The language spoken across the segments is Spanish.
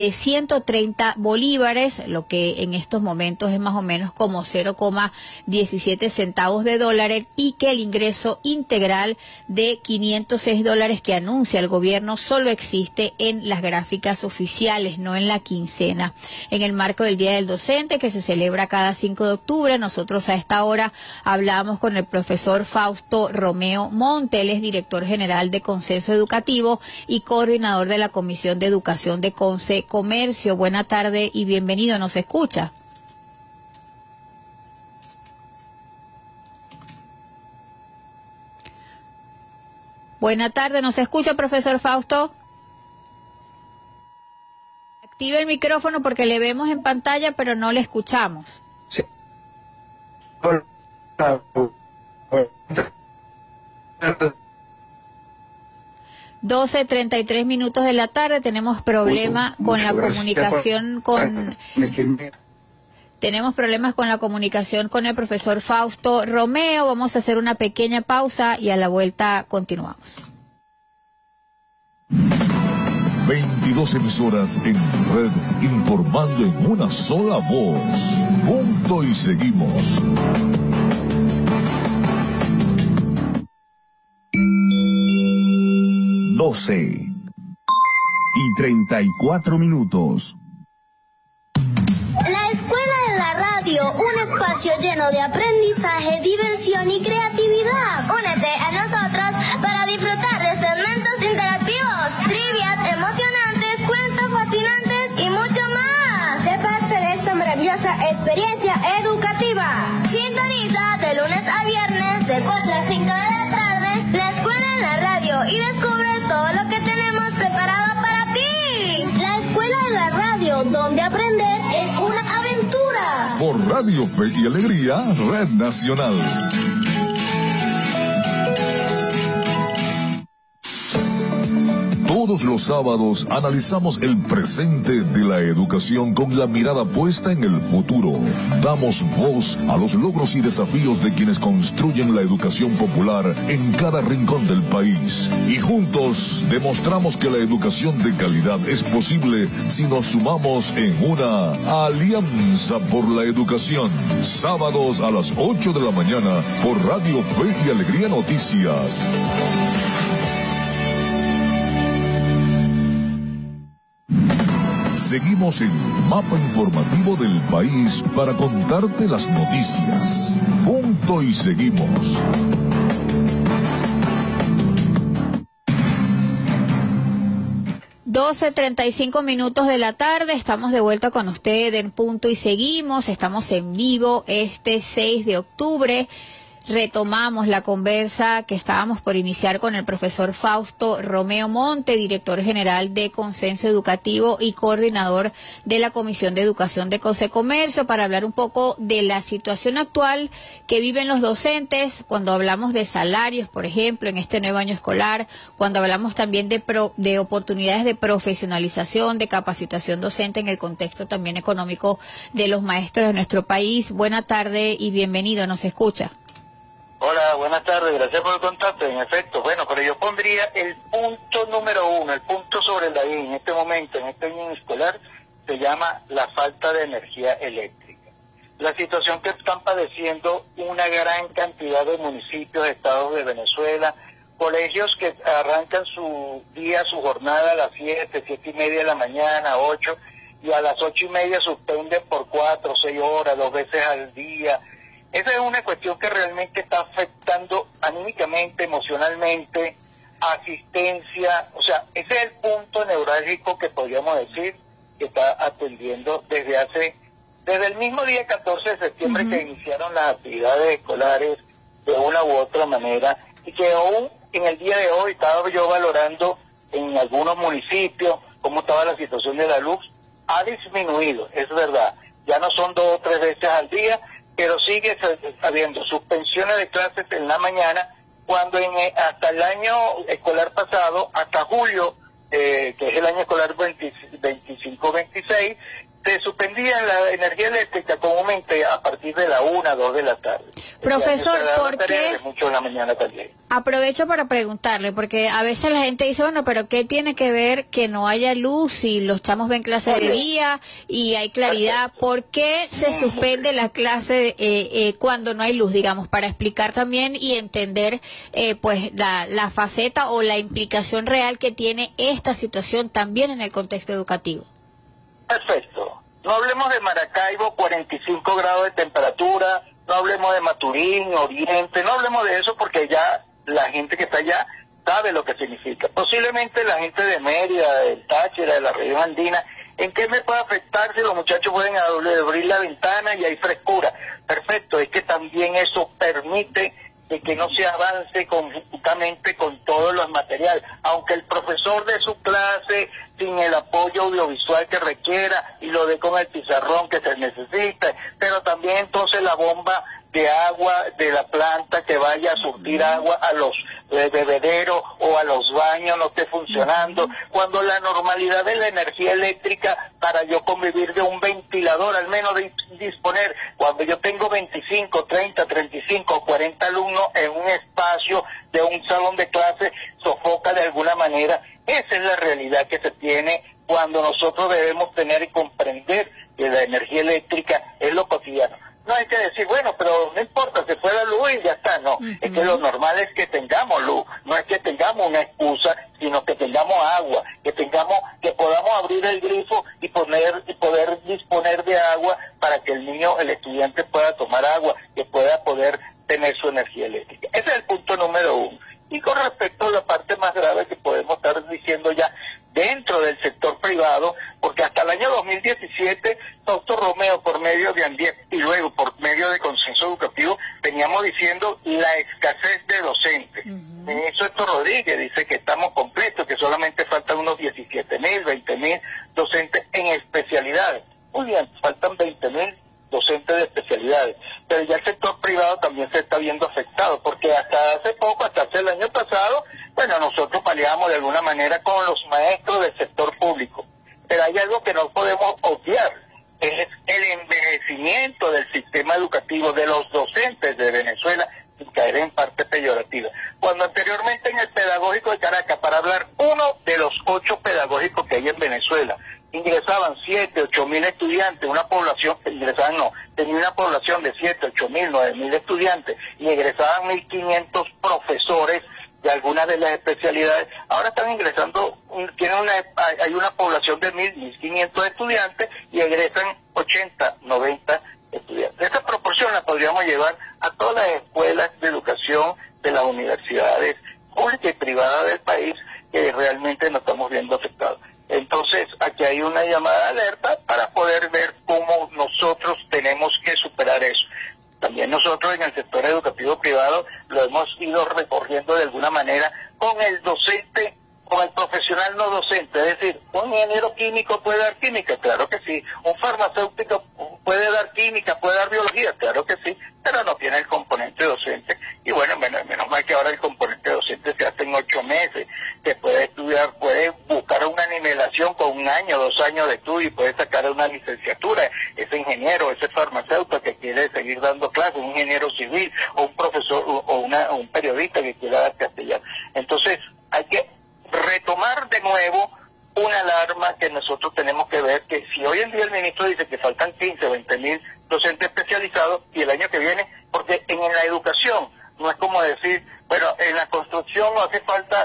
130 bolívares, lo que en estos momentos es más o menos como 0,17 centavos de dólar, y que el ingreso integral de $506 que anuncia el gobierno solo existe en las gráficas oficiales, no en la quincena. En el marco del Día del Docente, que se celebra cada 5 de octubre, nosotros a esta hora hablamos con el profesor Fausto Romeo Monte. Él es director general de Consenso Educativo y coordinador de la Comisión de Educación de CONCE Comercio. Buena tarde y bienvenido, ¿nos escucha? Buena tarde, ¿nos escucha, profesor Fausto? Active el micrófono porque le vemos en pantalla, pero no le escuchamos. Sí. 12:33 minutos de la tarde, tenemos problema con la comunicación con... Tenemos problemas con la comunicación con el profesor Fausto Romeo. Vamos a hacer una pequeña pausa y a la vuelta continuamos. 22 emisoras en red, informando en una sola voz. Punto y seguimos. y 34 minutos. La Escuela de la Radio, un espacio lleno de aprendizaje, diversión y creatividad. Únete a nosotros para disfrutar de segmentos interactivos, trivias emocionantes, cuentos fascinantes y mucho más. Sé parte de esta maravillosa experiencia educativa. Sintoniza de lunes a viernes de 4 a 5 de la tarde la Escuela de la Radio y descubre todo lo que tenemos preparado para ti. La Escuela de la Radio, donde aprender es una aventura. Por Radio Fe y Alegría, Red Nacional. Todos los sábados analizamos el presente de la educación con la mirada puesta en el futuro. Damos voz a los logros y desafíos de quienes construyen la educación popular en cada rincón del país. Y juntos demostramos que la educación de calidad es posible si nos sumamos en una alianza por la educación. Sábados a las 8 de la mañana por Radio Fe y Alegría Noticias. Seguimos el mapa informativo del país para contarte las noticias. Punto y seguimos. $12:35 de la tarde, estamos de vuelta con usted en Punto y Seguimos, estamos en vivo este 6 de octubre. Retomamos la conversa que estábamos por iniciar con el profesor Fausto Romeo Monte, director general de Consenso Educativo y coordinador de la Comisión de Educación de CONCE Comercio, para hablar un poco de la situación actual que viven los docentes cuando hablamos de salarios, por ejemplo, en este nuevo año escolar, cuando hablamos también de oportunidades de profesionalización, de capacitación docente en el contexto también económico de los maestros de nuestro país. Buena tarde y bienvenido, ¿nos escucha? Hola, buenas tardes, gracias por el contacto. En efecto, bueno, pero yo pondría el punto número uno, el punto sobre la I en este momento, en este año escolar, se llama la falta de energía eléctrica. La situación que están padeciendo una gran cantidad de municipios, estados de Venezuela, colegios que arrancan su día, su jornada a las 7:30 de la mañana, 8, y a las 8:30 suspenden por 4 o 6 horas, 2 veces al día. Esa es una cuestión que realmente está afectando anímicamente, emocionalmente, asistencia, o sea, ese es el punto neurálgico que podríamos decir que está atendiendo desde el mismo día 14 de septiembre que iniciaron las actividades escolares de una u otra manera, y que aún en el día de hoy estaba yo valorando en algunos municipios cómo estaba la situación de la luz. Ha disminuido, es verdad, ya no son 2 o 3 veces al día, pero sigue habiendo suspensiones de clases en la mañana, cuando hasta el año escolar pasado, hasta julio, que es el año escolar 25-26, se suspendía la energía eléctrica comúnmente a partir de la 1 o 2 de la tarde. Profesor, ¿por qué? Mucho en la mañana también. Aprovecho para preguntarle, porque a veces la gente dice, bueno, pero ¿qué tiene que ver que no haya luz si los chamos ven clase de día y hay claridad? ¿Por qué se suspende la clase cuando no hay luz, digamos, para explicar también y entender pues la faceta o la implicación real que tiene esta situación también en el contexto educativo? Perfecto. No hablemos de Maracaibo, 45 grados de temperatura, no hablemos de Maturín, Oriente, no hablemos de eso porque ya la gente que está allá sabe lo que significa. Posiblemente la gente de Mérida, del Táchira, de la región andina, ¿en qué me puede afectar si los muchachos pueden abrir la ventana y hay frescura? Perfecto, es que también eso permite de que no se avance conjuntamente con todos los materiales, aunque el profesor de su clase sin el apoyo audiovisual que requiera y lo dé con el pizarrón que se necesita, pero también entonces la bomba de agua de la planta que vaya a surtir agua a los bebederos o a los baños no esté funcionando, cuando la normalidad de la energía eléctrica para yo convivir de un ventilador, al menos disponer, cuando yo tengo 25, 30, 35, 40 alumnos en un espacio de un salón de clase, sofoca de alguna manera. Esa es la realidad que se tiene cuando nosotros debemos tener y comprender que la energía eléctrica es lo cotidiano. No hay que decir, bueno, pero no importa, se fue la luz y ya está, no. Es que lo normal es que tengamos luz, no es que tengamos una excusa, sino que tengamos agua, que podamos abrir el grifo y poder disponer de agua para que el niño, el estudiante pueda tomar agua, que pueda poder tener su energía eléctrica. Ese es el punto número 1. Y con respecto a la parte más grave que podemos estar diciendo ya dentro del sector privado, porque hasta el año 2017, Fausto Romeo, por medio de ANDIEP y luego por medio de Consenso Educativo, veníamos diciendo la escasez de docentes. El ministro Héctor Rodríguez dice que estamos completos, que solamente faltan unos 17.000, 20.000 docentes en especialidades. Muy bien, faltan 20.000 docentes de especialidades, pero ya el sector privado también se está viendo afectado, porque hasta hace poco, hasta hace el año pasado, bueno, nosotros paliábamos de alguna manera con los maestros del sector público, pero hay algo que no podemos obviar, es el envejecimiento del sistema educativo de los docentes de Venezuela, sin caer en parte peyorativa. Cuando anteriormente en el pedagógico de Caracas, para hablar uno de los 8 pedagógicos que hay en Venezuela, ingresaban 7, 8 mil estudiantes, una población, tenía una población de 7, 8 mil, 9 mil estudiantes, y egresaban 1.500 profesores de algunas de las especialidades. Ahora están ingresando, hay una población de 1.500 estudiantes y egresan 80, 90 estudiantes. Esa proporción la podríamos llevar a todas las escuelas de educación de las universidades públicas y privadas del país, que realmente nos estamos viendo afectados. Entonces, aquí hay una llamada de alerta para poder ver cómo nosotros tenemos que superar eso. También nosotros en el sector educativo privado lo hemos ido recorriendo de alguna manera con el docente, con el profesional no docente. Es decir, un ingeniero químico puede dar química, claro que sí. Un farmacéutico puede dar química, puede dar biología, claro que sí, pero no tiene el componente docente. Y bueno, menos mal que ahora el componente docente se hace en 8 meses, que puede estudiar, puede buscar una nivelación con 1 año, 2 años de estudio y puede sacar una licenciatura. Ese ingeniero, ese farmacéutico que quiere seguir dando clases, un ingeniero civil o un profesor o un periodista que quiera dar castellano. Entonces, hay que retomar de nuevo una alarma que nosotros tenemos que ver, que si hoy en día el ministro dice que faltan 15, 20 mil docentes especializados, y el año que viene, porque en la educación no es como decir, bueno, en la construcción no hace falta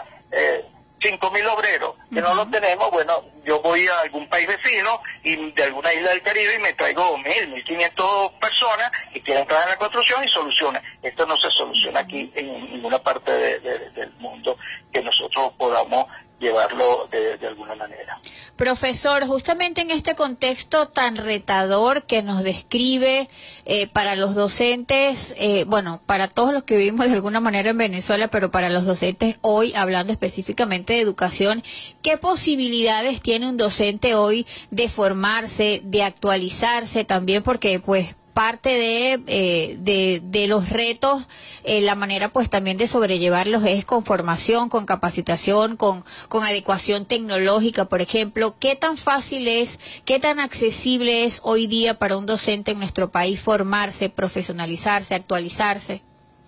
5.000 obreros, que no lo tenemos. Bueno, yo voy a algún país vecino y de alguna isla del Caribe y me traigo 1.500 personas que quieren trabajar en la construcción y soluciona. Esto no se soluciona aquí en ninguna parte del mundo que nosotros podamos llevarlo de alguna manera. Profesor, justamente en este contexto tan retador que nos describe para los docentes, para todos los que vivimos de alguna manera en Venezuela, pero para los docentes hoy, hablando específicamente de educación, ¿qué posibilidades tiene un docente hoy de formarse, de actualizarse también? Porque pues aparte de los retos, la manera pues también de sobrellevarlos es con formación, con capacitación, con adecuación tecnológica, por ejemplo. ¿Qué tan fácil es, qué tan accesible es hoy día para un docente en nuestro país formarse, profesionalizarse, actualizarse?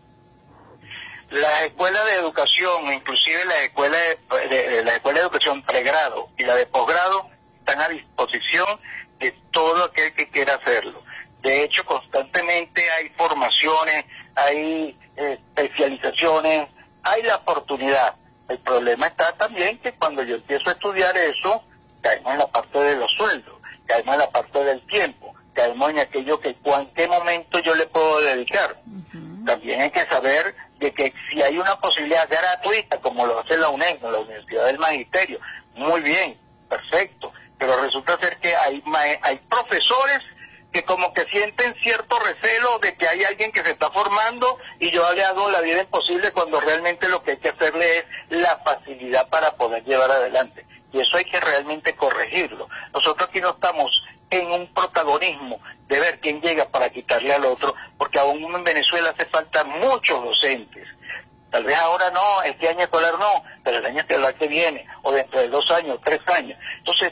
Las escuelas de educación, inclusive las escuelas de educación pregrado y la de posgrado, están a disposición de todo aquel que quiera hacerlo. De hecho, constantemente hay formaciones, hay especializaciones, hay la oportunidad. El problema está también que cuando yo empiezo a estudiar eso, caemos en la parte de los sueldos, caemos en la parte del tiempo, caemos en aquello que en qué momento yo le puedo dedicar. También hay que saber de que si hay una posibilidad gratuita, como lo hace la UNED, la Universidad del Magisterio, muy bien, perfecto, pero resulta ser que hay profesores que como que sienten cierto recelo de que hay alguien que se está formando y yo le hago la vida imposible cuando realmente lo que hay que hacerle es la facilidad para poder llevar adelante. Y eso hay que realmente corregirlo. Nosotros aquí no estamos en un protagonismo de ver quién llega para quitarle al otro, porque aún en Venezuela hace falta muchos docentes. Tal vez ahora no, este año escolar no, pero el año escolar que viene, o dentro de 2 años, 3 años. Entonces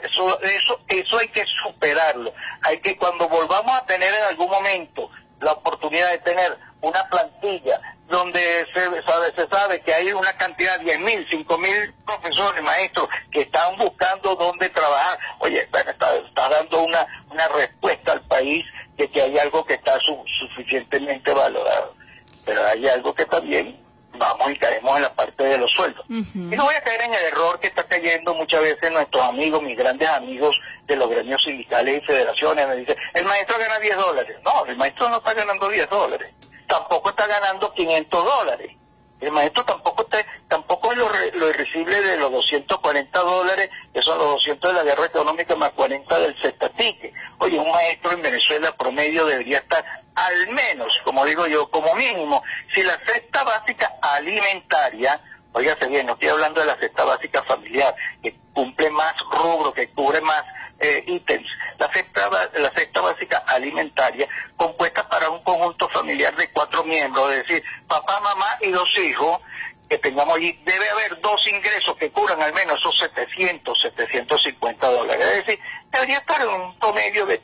eso hay que superarlo. Hay que, cuando volvamos a tener en algún momento la oportunidad de tener una plantilla donde se sabe que hay una cantidad de 10.000, 5.000 profesores, maestros que están buscando dónde trabajar. Oye, bueno, está dando una respuesta al país de que hay algo que está suficientemente valorado. Pero hay algo que también vamos y caemos en la parte de los sueldos. Y no voy a caer en el error que está cayendo muchas veces nuestros amigos, mis grandes amigos de los gremios sindicales y federaciones. Me dicen, el maestro gana $10. No, el maestro no está ganando $10. Tampoco está ganando $500. El maestro tampoco es lo irrisible de los $240, que son los 200 de la guerra económica más 40 del cestatique. Oye, un maestro en Venezuela promedio debería estar al menos, como digo yo, como mínimo, si la cesta básica alimentaria, óigase bien, no estoy hablando de la cesta básica familiar, que cumple más rubro, que cubre más ítems, la cesta básica alimentaria, compuesta para un conjunto familiar de 4 miembros, es decir, papá, mamá y 2 hijos, que tengamos allí, debe haber 2 ingresos que cubran al menos esos $750. Es decir, debería estar en un promedio de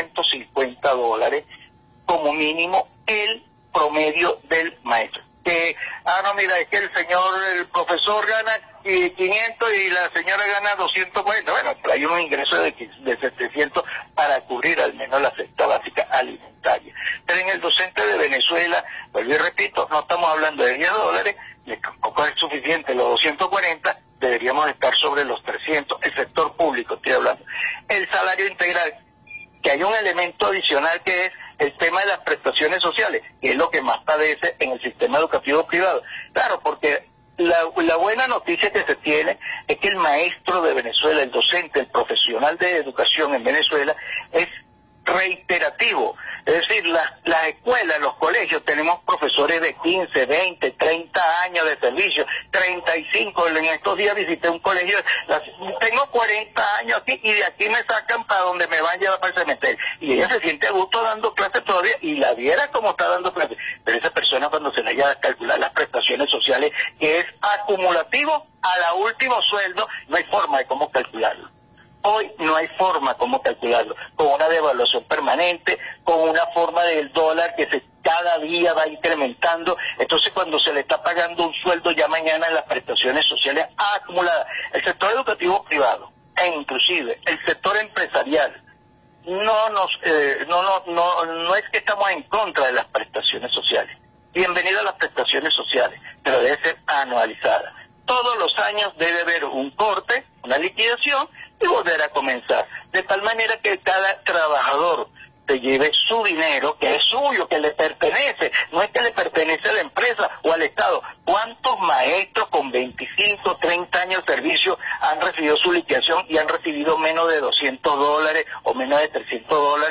$350 como mínimo el promedio del maestro. No, mira, es que el profesor gana 500 y la señora gana 240. Bueno, pero hay unos ingresos de 700 para cubrir al menos la cesta básica alimentaria. Pero en el docente de Venezuela, vuelvo y repito, no estamos hablando de $10, y tampoco es suficiente los 240, deberíamos estar sobre los 300, el sector público estoy hablando. El salario integral, que hay un elemento adicional que es el tema de las prestaciones sociales, que es lo que más padece en el sistema educativo privado. Claro, porque la buena noticia que se tiene es que el maestro de Venezuela, el docente, el profesional de educación en Venezuela es reiterativo. Es decir, las escuelas, los colegios, tenemos profesores de 15, 20, 30 años de servicio, 35. En estos días visité un colegio, tengo 40 años aquí y de aquí me sacan para donde me van a llevar para el cementerio. Y ella se siente a gusto dando clases todavía y la viera como está dando clases. Pero esa persona, cuando se le haya a calcular las prestaciones sociales, que es acumulativo a la último sueldo, no hay forma de cómo calcularlo. Hoy no hay forma como calcularlo, con una devaluación permanente, con una forma del dólar que cada día va incrementando. Entonces, cuando se le está pagando un sueldo ya mañana en las prestaciones sociales acumuladas, el sector educativo privado e inclusive el sector empresarial, no es que estamos en contra de las prestaciones sociales. Bienvenido a las prestaciones sociales, pero debe ser anualizada. Todos los años debe haber un corte, una liquidación y volver a comenzar. De tal manera que cada trabajador se lleve su dinero, que es suyo, que le pertenece, no es que le pertenece a la empresa o al Estado. ¿Cuántos maestros con 25, 30 años de servicio han recibido su liquidación y han recibido menos de $200 o menos de $300?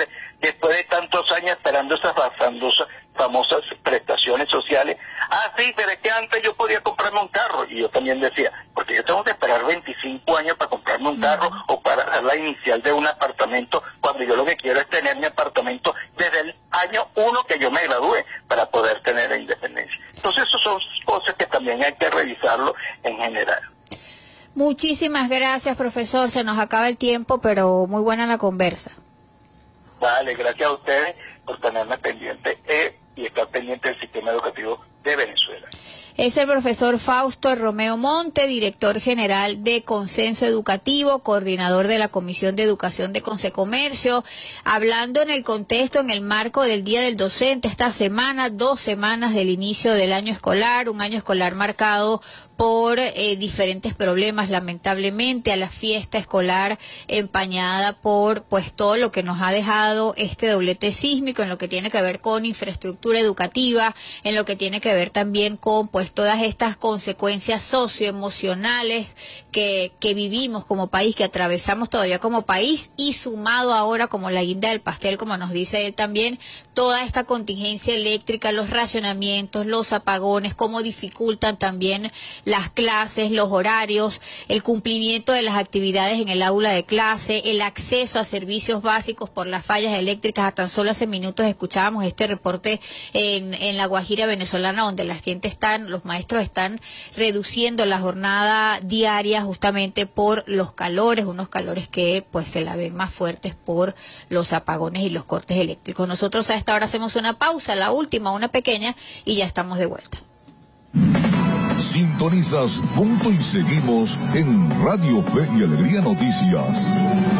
después de tantos años esperando esas famosas prestaciones sociales. Ah, sí, pero es que antes yo podía comprarme un carro, y yo también decía, porque yo tengo que esperar 25 años para comprarme un carro o para dar la inicial de un apartamento, cuando yo lo que quiero es tener mi apartamento desde el año 1 que yo me gradué, para poder tener la independencia. Entonces, esas son cosas que también hay que revisarlo en general. Muchísimas gracias, profesor. Se nos acaba el tiempo, pero muy buena la conversa. Vale, gracias a ustedes por tenerme pendiente y estar pendiente del sistema educativo de Venezuela. Es el profesor Fausto Romeo Monte, director general de Consenso Educativo, coordinador de la Comisión de Educación de Consecomercio, hablando en el contexto, en el marco del Día del Docente, esta semana, 2 semanas del inicio del año escolar, un año escolar marcado por diferentes problemas, lamentablemente, a la fiesta escolar empañada por pues todo lo que nos ha dejado este doblete sísmico, en lo que tiene que ver con infraestructura educativa, en lo que tiene que ver también con pues todas estas consecuencias socioemocionales que vivimos como país, que atravesamos todavía como país, y sumado ahora como la guinda del pastel, como nos dice él también, toda esta contingencia eléctrica, los racionamientos, los apagones, cómo dificultan también las clases, los horarios, el cumplimiento de las actividades en el aula de clase, el acceso a servicios básicos por las fallas eléctricas. A tan solo hace minutos escuchábamos este reporte en La Guajira venezolana, donde los maestros están reduciendo la jornada diaria justamente por los calores, unos calores que pues se la ven más fuertes por los apagones y los cortes eléctricos. Nosotros a esta hora hacemos una pausa, la última, una pequeña, y ya estamos de vuelta. Sintonizas Punto y Seguimos en Radio Fe y Alegría Noticias.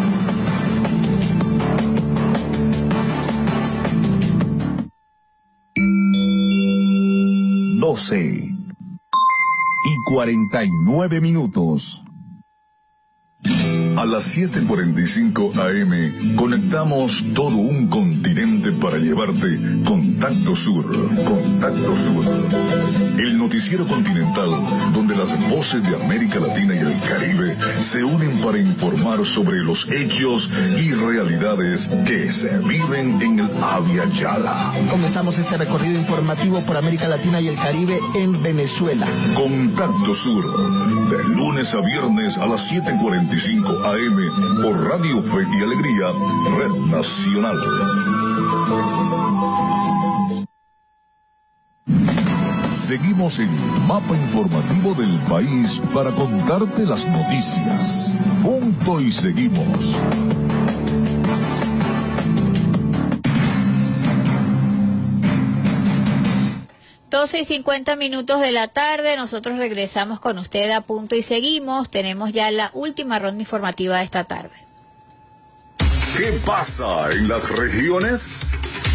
y 49 minutos. A las 7:45 AM conectamos todo un continente para llevarte Contacto Sur. Contacto Sur. El noticiero continental donde las voces de América Latina y el Caribe se unen para informar sobre los hechos y realidades que se viven en el Abya Yala. Comenzamos este recorrido informativo por América Latina y el Caribe en Venezuela. Contacto Sur, de lunes a viernes a las 7:45 AM por Radio Fe y Alegría, Red Nacional. Seguimos en Mapa Informativo del País para contarte las noticias. Punto y seguimos. Y 50 minutos de la tarde, nosotros regresamos con usted a Punto y Seguimos. Tenemos ya la última ronda informativa de esta tarde. ¿Qué pasa en las regiones?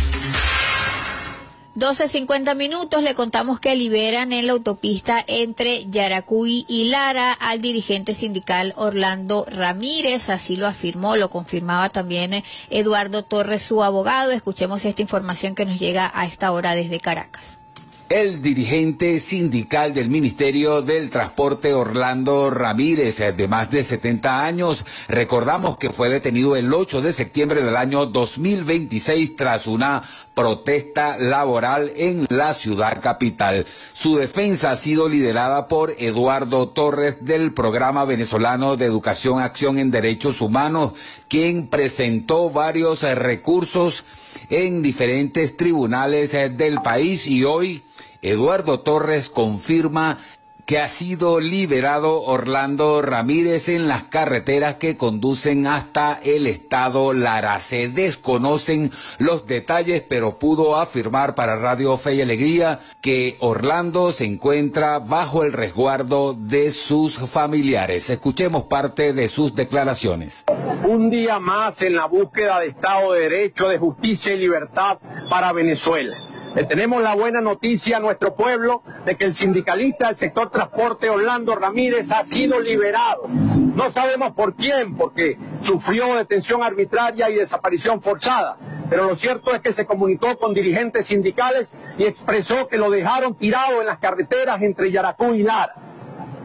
12:50 minutos, le contamos que liberan en la autopista entre Yaracuy y Lara al dirigente sindical Orlando Ramírez, así lo afirmó, lo confirmaba también Eduardo Torres, su abogado. Escuchemos esta información que nos llega a esta hora desde Caracas. El dirigente sindical del Ministerio del Transporte, Orlando Ramírez, de más de 70 años, recordamos que fue detenido el 8 de septiembre del año 2026 tras una protesta laboral en la ciudad capital. Su defensa ha sido liderada por Eduardo Torres del Programa Venezolano de Educación Acción en Derechos Humanos, quien presentó varios recursos en diferentes tribunales del país, y hoy Eduardo Torres confirma que ha sido liberado Orlando Ramírez en las carreteras que conducen hasta el estado Lara. Se desconocen los detalles, pero pudo afirmar para Radio Fe y Alegría que Orlando se encuentra bajo el resguardo de sus familiares. Escuchemos parte de sus declaraciones. Un día más en la búsqueda de Estado de Derecho, de justicia y libertad para Venezuela. Le tenemos la buena noticia a nuestro pueblo de que el sindicalista del sector transporte Orlando Ramírez ha sido liberado. No sabemos por quién, porque sufrió detención arbitraria y desaparición forzada, pero lo cierto es que se comunicó con dirigentes sindicales y expresó que lo dejaron tirado en las carreteras entre Yaracuy y Lara.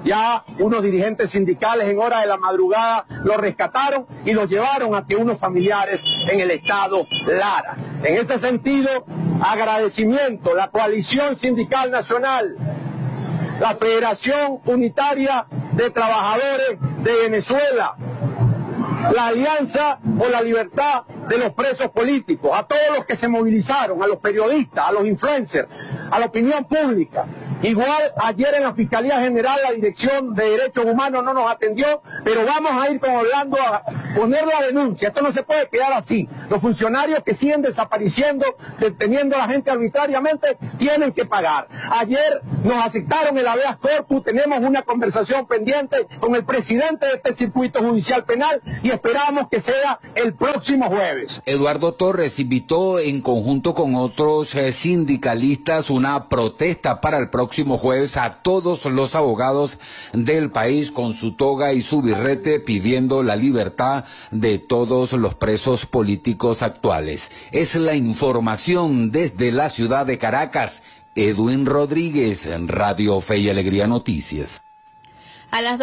Ya unos dirigentes sindicales en hora de la madrugada lo rescataron y lo llevaron ante unos familiares en el estado Lara. En ese sentido, agradecimiento, la Coalición Sindical Nacional, la Federación Unitaria de Trabajadores de Venezuela, la Alianza por la Libertad de los Presos Políticos, a todos los que se movilizaron, a los periodistas, a los influencers, a la opinión pública. Igual ayer en la Fiscalía General la Dirección de Derechos Humanos no nos atendió, pero vamos a ir con Orlando a poner la denuncia. Esto no se puede quedar así. Los funcionarios que siguen desapareciendo, deteniendo a la gente arbitrariamente, tienen que pagar. Ayer nos aceptaron el habeas corpus, tenemos una conversación pendiente con el presidente de este circuito judicial penal y esperamos que sea el próximo jueves. Eduardo Torres invitó en conjunto con otros sindicalistas una protesta para el próximo jueves a todos los abogados del país con su toga y su birrete pidiendo la libertad de todos los presos políticos actuales. Es la información desde la ciudad de Caracas. Edwin Rodríguez, en Radio Fe y Alegría Noticias. A las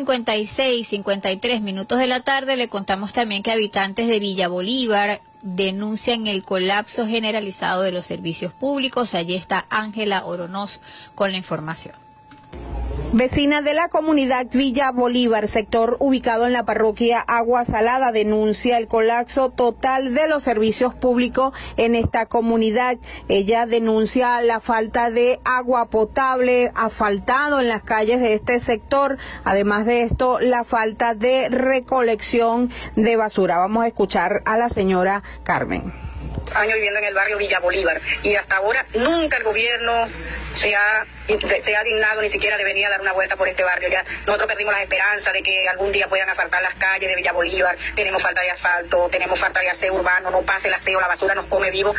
12:53 minutos de la tarde le contamos también que habitantes de Villa Bolívar denuncian el colapso generalizado de los servicios públicos. Allí está Ángela Oronoz con la información. Vecinas de la comunidad Villa Bolívar, sector ubicado en la parroquia Agua Salada, denuncia el colapso total de los servicios públicos en esta comunidad. Ella denuncia la falta de agua potable, asfaltado en las calles de este sector. Además de esto, la falta de recolección de basura. Vamos a escuchar a la señora Carmen. Años viviendo en el barrio Villa Bolívar y hasta ahora nunca el gobierno se ha dignado ni siquiera de venir a dar una vuelta por este barrio. Ya nosotros perdimos la esperanza de que algún día puedan asfaltar las calles de Villa Bolívar. Tenemos falta de asfalto, tenemos falta de aseo urbano, no pasa el aseo, la basura nos come vivo,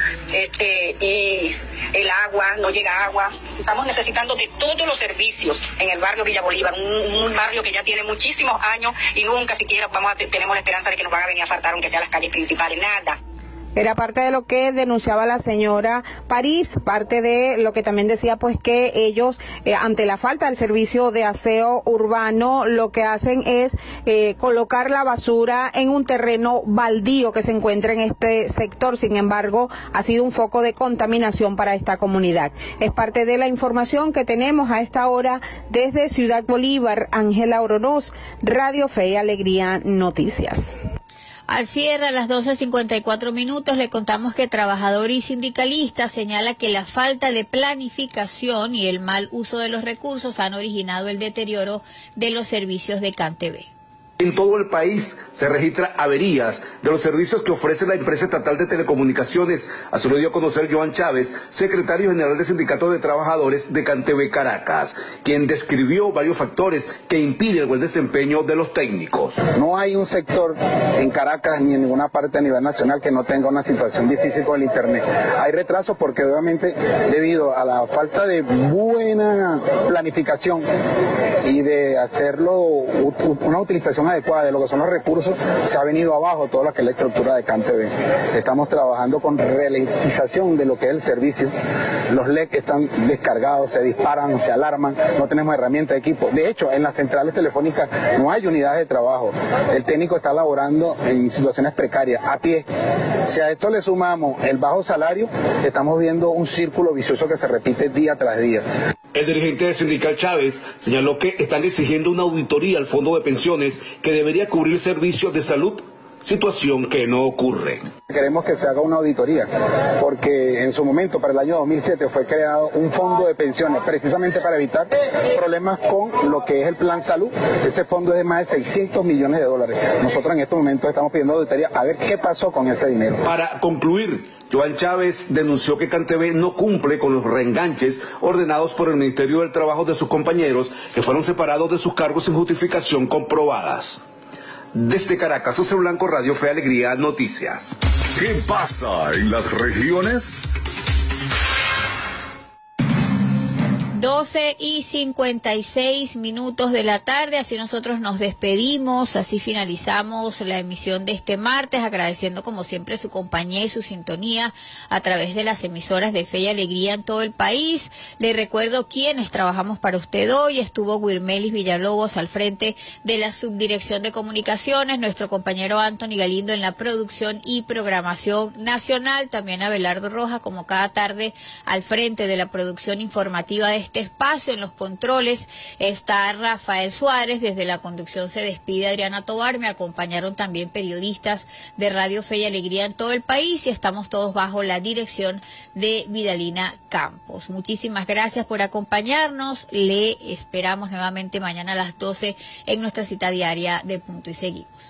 y el agua, no llega agua. Estamos necesitando de todos los servicios en el barrio Villa Bolívar, un barrio que ya tiene muchísimos años y nunca siquiera tenemos la esperanza de que nos van a venir a asfaltar aunque sean las calles principales, nada. Era parte de lo que denunciaba la señora París, parte de lo que también decía pues que ellos, ante la falta del servicio de aseo urbano, lo que hacen es colocar la basura en un terreno baldío que se encuentra en este sector. Sin embargo, ha sido un foco de contaminación para esta comunidad. Es parte de la información que tenemos a esta hora desde Ciudad Bolívar. Ángela Oronoz, Radio Fe y Alegría Noticias. Al cierre, a las 12:54 minutos, le contamos que trabajadores y sindicalistas señala que la falta de planificación y el mal uso de los recursos han originado el deterioro de los servicios de CanTV. En todo el país se registran averías de los servicios que ofrece la empresa estatal de telecomunicaciones. Así lo dio a conocer Joan Chávez, secretario general del Sindicato de Trabajadores de CanTV Caracas, quien describió varios factores que impiden el buen desempeño de los técnicos. No hay un sector en Caracas ni en ninguna parte a nivel nacional que no tenga una situación difícil con el Internet. Hay retrasos porque obviamente debido a la falta de buena planificación y de hacerlo una utilización adecuada de lo que son los recursos, se ha venido abajo toda lo que es la estructura de CanTV. Estamos trabajando con ralentización de lo que es el servicio. Los LED están descargados, se disparan, se alarman, no tenemos herramientas de equipo. De hecho, en las centrales telefónicas no hay unidades de trabajo. El técnico está laborando en situaciones precarias, a pie. Si a esto le sumamos el bajo salario, estamos viendo un círculo vicioso que se repite día tras día. El dirigente sindical Chávez señaló que están exigiendo una auditoría al fondo de pensiones que debería cubrir servicios de salud, situación que no ocurre. Queremos que se haga una auditoría, porque en su momento, para el año 2007, fue creado un fondo de pensiones precisamente para evitar problemas con lo que es el plan salud. Ese fondo es de más de $600 millones. Nosotros en estos momentos estamos pidiendo auditoría a ver qué pasó con ese dinero. Para concluir, Joan Chávez denunció que CanTV no cumple con los reenganches ordenados por el Ministerio del Trabajo de sus compañeros que fueron separados de sus cargos sin justificación comprobadas. Desde Caracas, José Blanco, Radio Fe Alegría Noticias. ¿Qué pasa en las regiones? 12:56 de la tarde, así nosotros nos despedimos, así finalizamos la emisión de este martes, agradeciendo como siempre su compañía y su sintonía a través de las emisoras de Fe y Alegría en todo el país. Le recuerdo quienes trabajamos para usted hoy. Estuvo Wilmelis Villalobos al frente de la Subdirección de Comunicaciones, nuestro compañero Anthony Galindo en la producción y programación nacional, también Abelardo Rojas como cada tarde al frente de la producción informativa de este espacio. En los controles está Rafael Suárez, desde la conducción se despide Adriana Tovar, me acompañaron también periodistas de Radio Fe y Alegría en todo el país y estamos todos bajo la dirección de Vidalina Campos. Muchísimas gracias por acompañarnos, le esperamos nuevamente mañana a las 12 en nuestra cita diaria de Punto y Seguimos.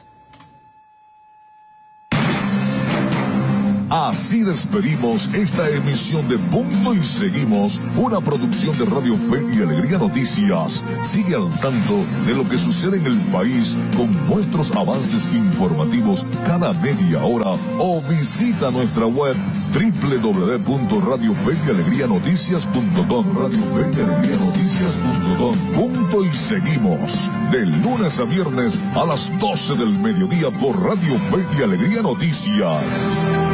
Así despedimos esta emisión de Punto y Seguimos, una producción de Radio Fe y Alegría Noticias. Sigue al tanto de lo que sucede en el país con nuestros avances informativos cada media hora o visita nuestra web www.radiofeyalegrianoticias.com. radiofeyalegrianoticias.com. Punto y Seguimos, de lunes a viernes a las 12 del mediodía por Radio Fe y Alegría Noticias.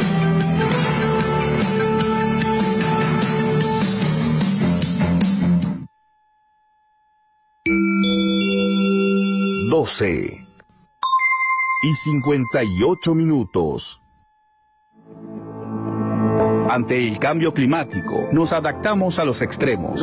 y 58 minutos. Ante el cambio climático, nos adaptamos a los extremos.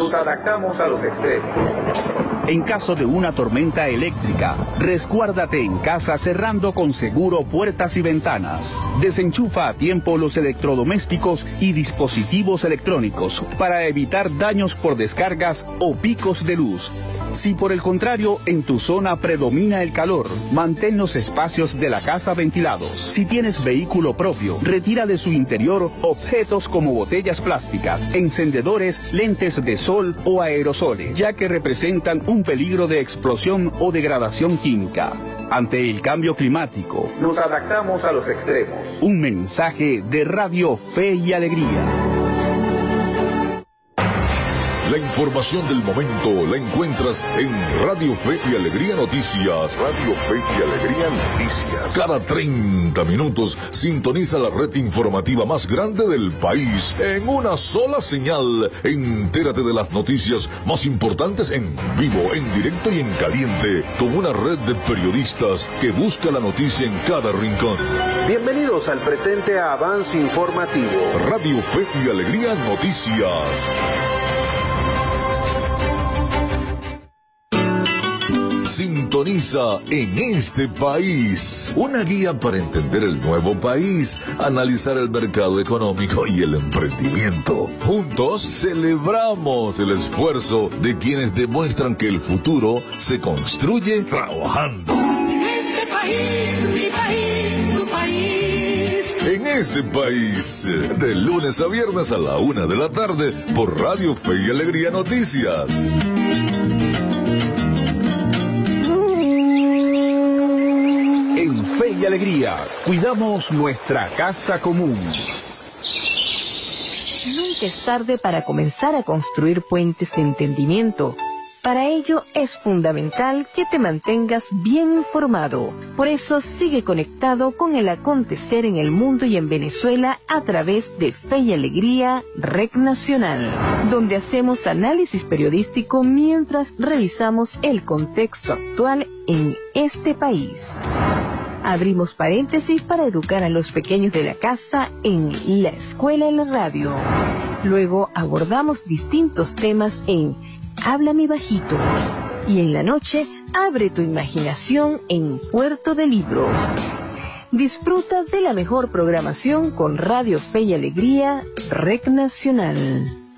En caso de una tormenta eléctrica, resguárdate en casa cerrando con seguro puertas y ventanas. Desenchufa a tiempo los electrodomésticos y dispositivos electrónicos para evitar daños por descargas o picos de luz. Si por el contrario en tu zona predomina el calor, mantén los espacios de la casa ventilados. Si tienes vehículo propio, retira de su interior objetos como botellas plásticas, encendedores, lentes de sol o aerosoles, ya que representan un peligro de explosión o degradación química. Ante el cambio climático, nos adaptamos a los extremos. Un mensaje de Radio Fe y Alegría. La información del momento la encuentras en Radio Fe y Alegría Noticias. Radio Fe y Alegría Noticias. Cada 30 minutos sintoniza la red informativa más grande del país en una sola señal. Entérate de las noticias más importantes en vivo, en directo y en caliente, con una red de periodistas que busca la noticia en cada rincón. Bienvenidos al presente avance informativo. Radio Fe y Alegría Noticias. Sintoniza En Este País, una guía para entender el nuevo país, analizar el mercado económico y el emprendimiento. Juntos celebramos el esfuerzo de quienes demuestran que el futuro se construye trabajando. En este país, mi país, tu país. En Este País, de lunes a viernes a la 1 de la tarde por Radio Fe y Alegría Noticias. Fe y Alegría, cuidamos nuestra casa común. Nunca es tarde para comenzar a construir puentes de entendimiento. Para ello es fundamental que te mantengas bien informado. Por eso sigue conectado con el acontecer en el mundo y en Venezuela a través de Fe y Alegría, Red Nacional, donde hacemos análisis periodístico mientras revisamos el contexto actual en este país. Abrimos paréntesis para educar a los pequeños de la casa en La Escuela en la Radio. Luego abordamos distintos temas en Háblame Bajito. Y en la noche, abre tu imaginación en Puerto de Libros. Disfruta de la mejor programación con Radio Fe y Alegría, Red Nacional.